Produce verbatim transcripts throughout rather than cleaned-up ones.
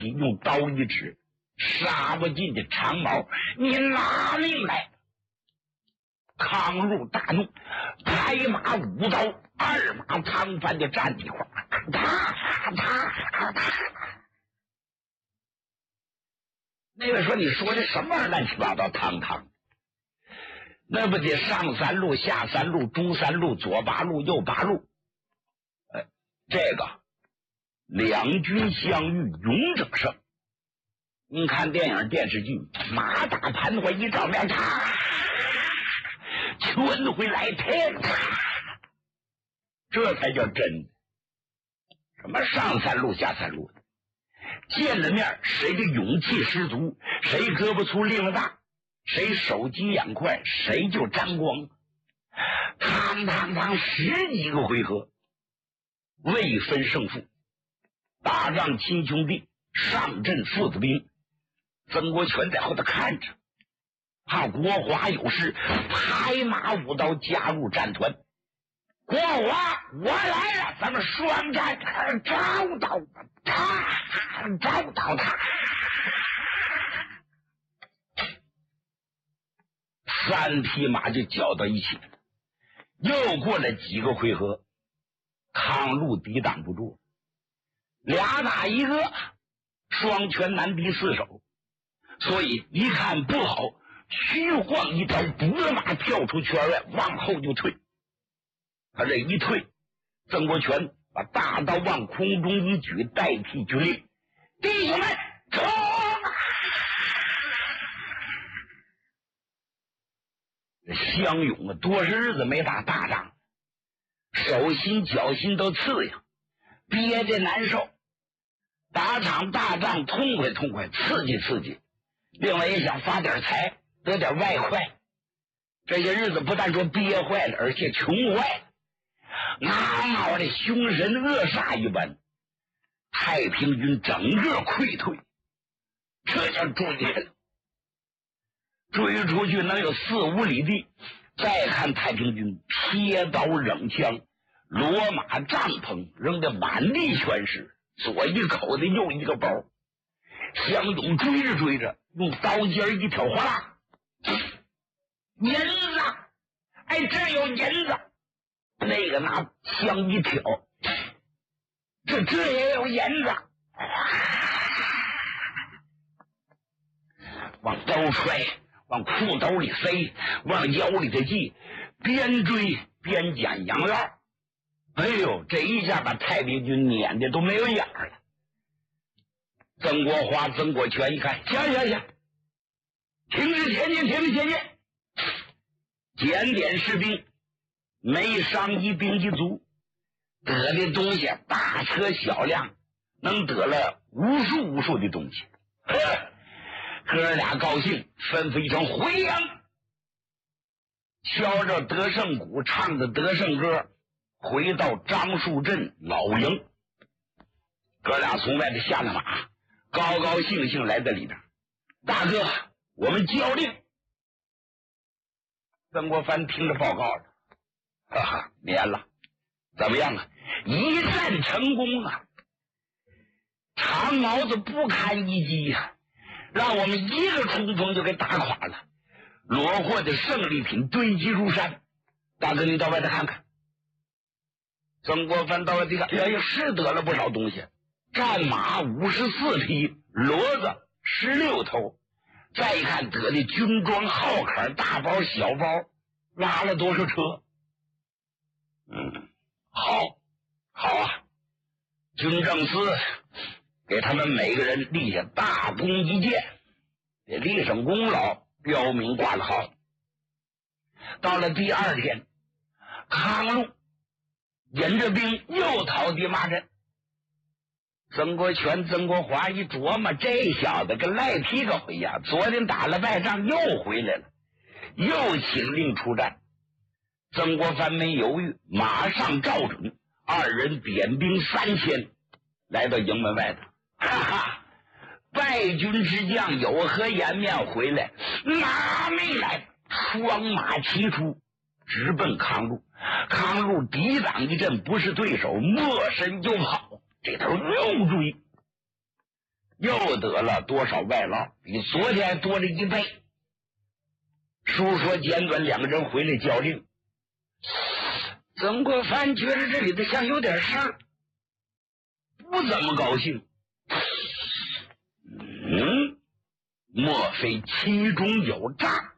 用刀一指，杀不尽的长矛，你拿命来！康禄大怒，拍马舞刀，二马长翻就站地方，他他他。那位说：“你说的什么玩意儿乱七八糟，堂堂？那不得上三路、下三路、中三路、左八路、右八路？哎，这个两军相遇，勇者胜。你看电影、电视剧，马打盘桓一照面，嚓，全会来天，这才叫真的。什么上三路、下三路的？见了面，谁的勇气十足，谁胳膊粗力量大，谁手疾眼快，谁就沾光。堂堂堂十几个回合，未分胜负。打仗亲兄弟，上阵父子兵。曾国荃在后头看着，怕国华有事，拍马舞刀加入战团。国华，我来了，咱们双战，找到他，找到他。三匹马就搅到一起了。又过了几个回合，康禄抵挡不住，俩打一个，双拳难敌四手，所以一看不好，虚晃一刀，拨马跳出圈外，往后就退。他这一退，曾国荃把大刀往空中一举，代替军令：“弟兄们，冲啊！”湘勇啊，多少日子没打大仗，手心脚心都刺痒，憋得难受。打场大仗痛快痛快，刺激刺激。另外也想发点财，得点外快。这些日子不但说憋坏了，而且穷坏了，嗷嗷的凶神恶煞一般。太平军整个溃退，这叫追了。追出去能有四五里地，再看太平军撇刀扔枪，骡马帐篷扔得满地全是，左一口的右一个包。湘勇追着追着，用刀尖一挑，哗啦，银子！哎，这有银子！那个拿枪一挑，这这也有银子！往兜揣，往裤兜里塞，往腰里头系，边追边捡洋料。哎呦，这一下把太平军撵的都没有眼儿了。曾国华、曾国荃一看，行行行，停止前进，停止前进，检点士兵，没伤一兵一卒，得的东西大车小辆，能得了无数无数的东西。呵，哥俩高兴，吩咐一声回营，敲着得胜鼓，唱着得胜歌，回到樟树镇老营。哥俩从外头下了马，高高兴兴来在里边。大哥，我们交令。曾国藩听着报告了，哈哈，免了。怎么样啊？一战成功啊！长毛子不堪一击呀、啊，让我们一个冲锋就给打垮了。罗获的胜利品堆积如山。大哥，你到外头看看。曾国藩到外头看，哎呀，是得了不少东西。战马五十四匹，骡子十六头，再一看得的军装、号坎、大包、小包，拉了多少车？嗯，好，好啊！军政司给他们每个人立下大功一件，得立上功劳，标明挂了号。到了第二天，康禄引着兵又逃敌马阵。曾国荃、曾国华一琢磨，这小子跟赖皮狗一样，昨天打了败仗又回来了，又请令出战。曾国藩没犹豫，马上照准，二人点兵三千，来到营门外头。哈哈，败军之将有何颜面回来？拿命来！双马齐出，直奔康禄。康禄抵挡一阵不是对手，没身就跑。这头又追， 又得了多少外劳，比昨天多了一倍。书说简短，两个人回来交令。曾国藩觉得这里头像有点事儿，不怎么高兴。嗯，莫非其中有诈？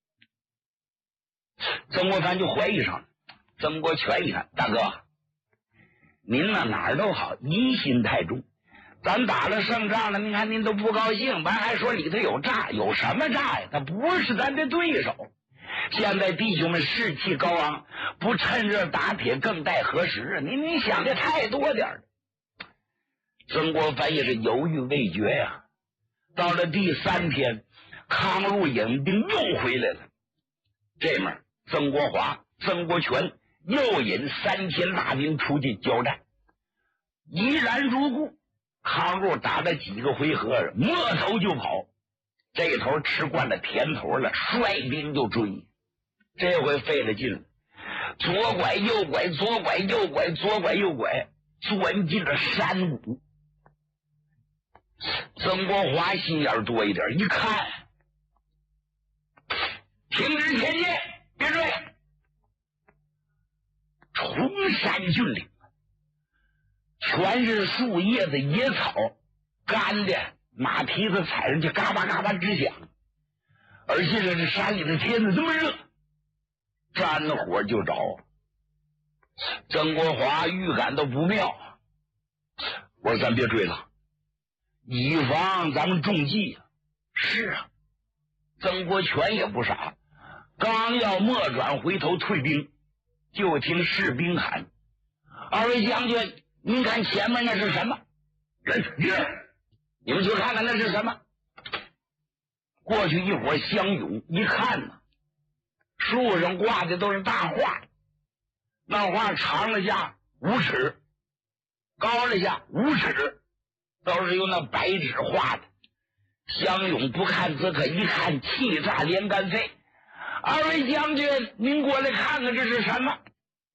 曾国藩就怀疑上了。曾国荃一看，大哥，您那哪儿都好，疑心太重。咱打了胜仗了，您看您都不高兴，完还说里头有诈，有什么诈呀？他不是咱的对手。现在弟兄们士气高昂，不趁热打铁更待何时啊？您您想的太多点儿。曾国藩也是犹豫未决呀。到了第三天，康禄引兵又回来了。这面曾国华、曾国荃又引三千大兵出进交战，依然如故。康禄打了几个回合，摸头就跑。这头吃惯了甜头了，率兵就追。这回费了劲了，左拐右拐，左拐右拐，左拐右拐，钻进了山谷。曾国华心眼多一点，一看，停止前进，别追！崇山峻岭，全是树叶子、野草，干的马蹄子踩上去嘎巴嘎巴直响。而且这山里的天怎么这么热，沾火就着。曾国华预感到不妙，我说咱别追了，以防咱们中计啊。是啊，曾国荃也不傻，刚要默转回头退兵，就听士兵喊：“二位将军，您看前面那是什么？”人你们去看看那是什么。过去一伙乡勇，一看呢，树上挂的都是大画，那画长了下五尺，高了下五尺，都是用那白纸画的。乡勇不看则可，一看气炸连肝肺。二位将军，您过来看看这是什么？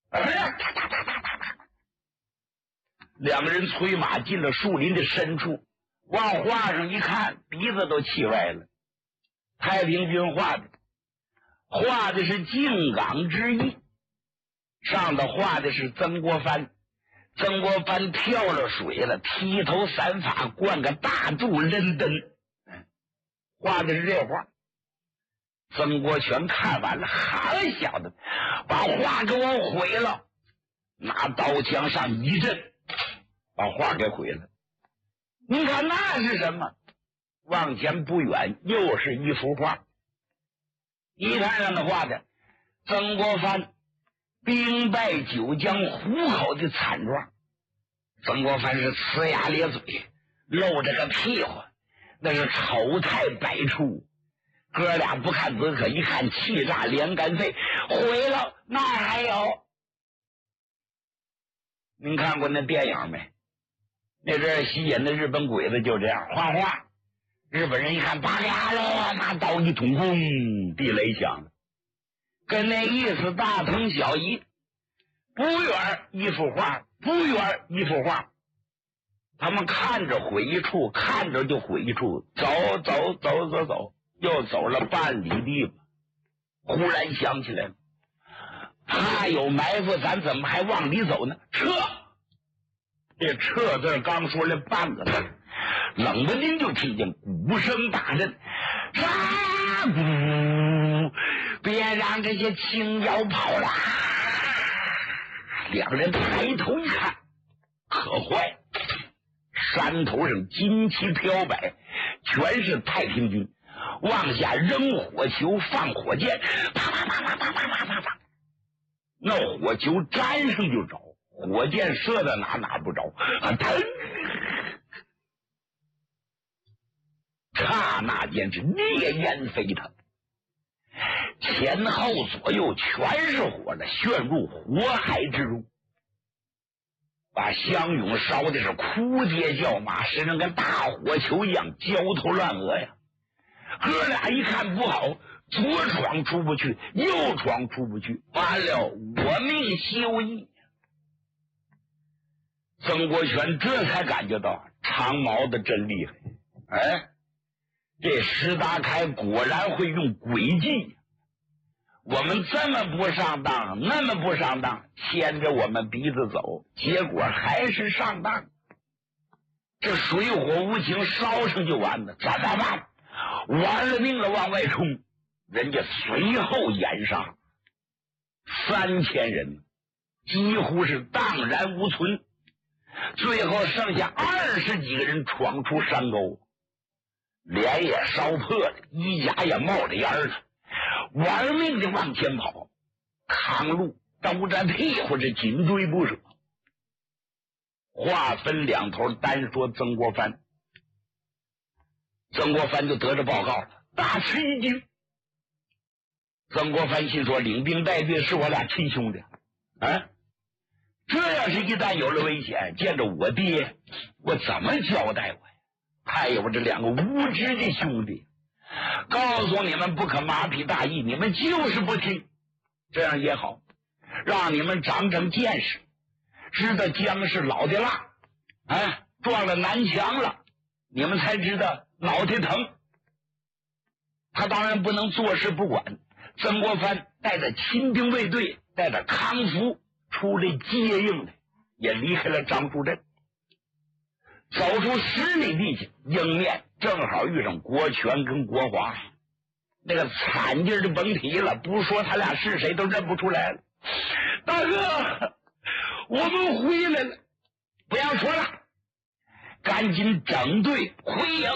两个人催马进了树林的深处，往画上一看，鼻子都气歪了。太平军画的，画的是靖港之役，上头画的是曾国藩。曾国藩跳了水了，披头散发，灌个大肚扔灯，画的是这画。曾国荃看完了，好小子，把画给我毁了！拿刀枪上一阵，把画给毁了。您看那是什么？往前不远，又是一幅画。一看上的画的，曾国藩兵败九江虎口的惨状。曾国藩是呲牙咧嘴，露着个屁股，那是丑态百出。哥俩不看则可，一看气炸连肝肺，毁了。那还有，您看过那电影没？那阵吸引的日本鬼子就这样画画，日本人一看拔牙了，拿刀一捅，轰，地雷响了，跟那意思大同小异。不远一幅画，不远一幅画，他们看着毁一处，看着就毁一处，走走走走走，又走了半里地吧，忽然想起来了，怕有埋伏，咱怎么还往里走呢？撤！这撤字刚说了半个字，冷不丁就听见鼓声大震，杀鼓！别让这些青妖跑了！两人抬头一看，可坏了，山头上金旗飘摆，全是太平军，往下扔火球，放火箭，啪啪啪啪啪啪啪啪啪，那火球沾上就着，火箭射到哪哪不着，啊，腾！刹那间是烈焰飞腾，前后左右全是火的，旋入火海之中，把乡勇烧的是哭爹叫骂，身上跟大火球一样焦头烂额呀。哥俩一看不好，左闯出不去，右闯出不去，完了，我命休矣。曾国荃这才感觉到长毛的真厉害。 哎，这石达开果然会用诡计，我们这么不上当，那么不上当，牵着我们鼻子走，结果还是上当。这水火无情，烧上就完了，怎么办？玩了命了往外冲，人家随后掩杀三千人，几乎是荡然无存。最后剩下二十几个人闯出山沟，脸也烧破了，衣甲也冒着烟了，玩命的往前跑。康禄都着屁股是紧追不舍。话分两头，单说曾国藩。曾国藩就得着报告了，大吃一惊。曾国藩心说，领兵带队是我俩亲兄弟啊，这要是一旦有了危险，见着我爹，我怎么交代我呀？还有这两个无知的兄弟，告诉你们不可马匹大意，你们就是不听。这样也好，让你们长长见识，知道姜是老的辣，哎，撞了南墙了，你们才知道脑袋疼。他当然不能坐视不管。曾国藩带着亲兵卫队，带着康福出来接应的，也离开了樟树镇，走出十里地去，迎面正好遇上国权跟国华，那个惨劲就甭提了，不说他俩是谁都认不出来了。大哥，我们回来了，不要说了，赶紧整队回营。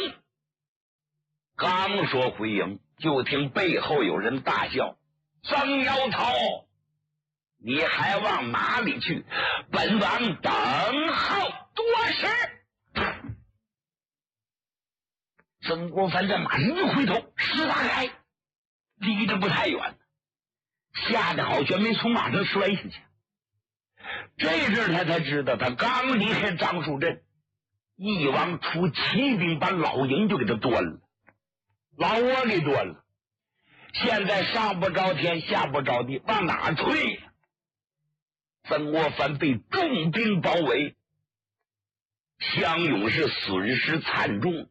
刚说回营，就听背后有人大笑：“曾姚涛，你还往哪里去？本王等候多时。”曾国藩在马上一回头，石达开离得不太远，吓得好悬没从马上摔下去。这阵他才知道，他刚离开樟树镇，义王出骑兵把老营就给他端了，老窝给端了。现在上不着天下不着地，往哪退呀？曾国藩被重兵包围，枪勇是损失惨重。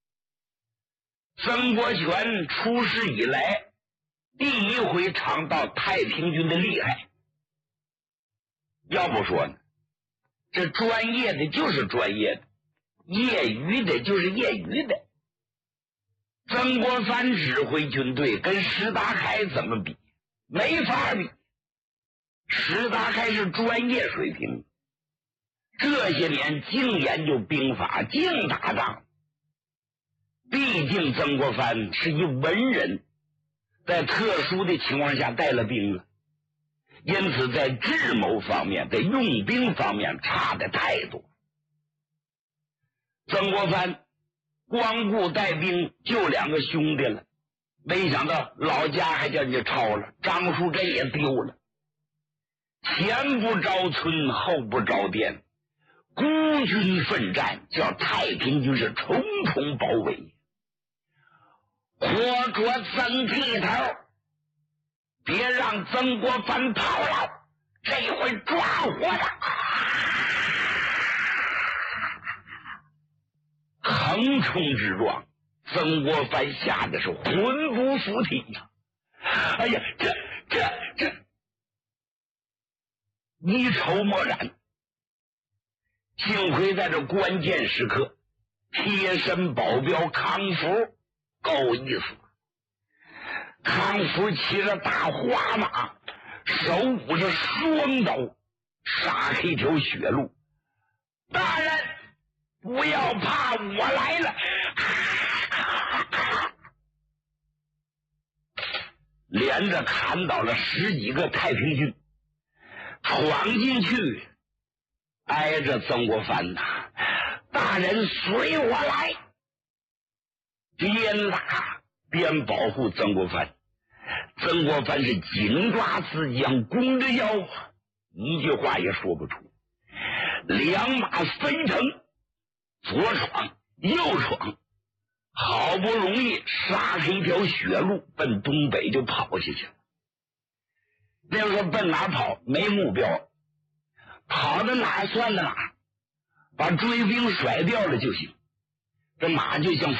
曾国荃出师以来第一回尝到太平军的厉害。要不说呢，这专业的就是专业的，业余的就是业余的。曾国藩指挥军队跟石达开怎么比？没法比。石达开是专业水平，这些年净研究兵法，净打仗。毕竟曾国藩是一文人，在特殊的情况下带了兵了，因此在智谋方面，在用兵方面差的太多。曾国藩光顾带兵就两个兄弟了，没想到老家还叫人家抄了，樟树镇也丢了，前不着村后不着店，孤军奋战，叫太平军是重重包围。活捉曾剃头，别让曾国藩跑了，这回抓活的。横冲直撞，曾国藩吓得是魂不附体呀！哎呀，这这这一筹莫展。幸亏在这关键时刻，贴身保镖康福够意思。康福骑着大花马，手舞着双刀，杀开一条血路。大人，不要怕，我来了！连着砍倒了十几个太平军，闯进去，挨着曾国藩呐！大人随我来！边打边保护曾国藩。曾国藩是紧抓自将，弓着腰，一句话也说不出。两马分成，左闯右闯，好不容易杀开一条血路，奔东北就跑下去了。那时候奔哪跑没目标，跑到哪算到哪，把追兵甩掉了就行。这马就像